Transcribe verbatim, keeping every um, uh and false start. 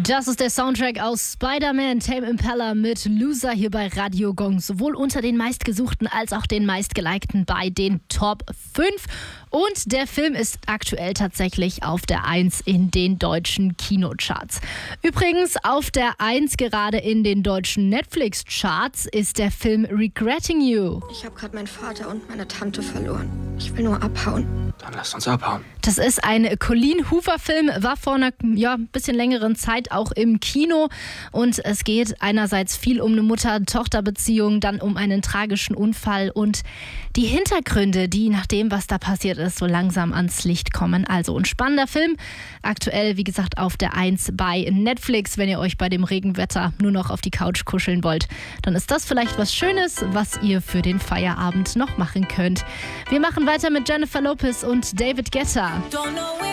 Das ist der Soundtrack aus Spider-Man Tame Impala mit Loser hier bei Radio Gong. Sowohl unter den meistgesuchten als auch den meistgelikten bei den Top fünf. Und der Film ist aktuell tatsächlich auf der eins in den deutschen Kinocharts. Übrigens auf der eins gerade in den deutschen Netflix-Charts ist der Film Regretting You. Ich habe gerade meinen Vater und meine Tante verloren. Ich will nur abhauen. Dann lasst uns abhauen. Das ist ein Colleen Hoover-Film, war vor einer ja, bisschen längeren Zeit auch im Kino. Und es geht einerseits viel um eine Mutter-Tochter-Beziehung, dann um einen tragischen Unfall und die Hintergründe, die nach dem, was da passiert ist, so langsam ans Licht kommen. Also ein spannender Film. Aktuell, wie gesagt, auf der eins bei Netflix. Wenn ihr euch bei dem Regenwetter nur noch auf die Couch kuscheln wollt, dann ist das vielleicht was Schönes, was ihr für den Feierabend noch machen könnt. Wir machen weiter mit Jennifer Lopez und David Guetta.